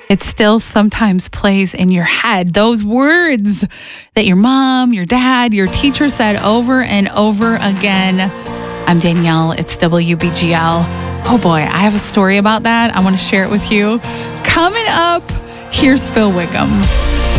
it still sometimes plays in your head. Those words that your mom, your dad, your teacher said over and over again. I'm Danielle. It's WBGL. Oh boy, I have a story about that. I want to share it with you. Coming up, here's Phil Wickham.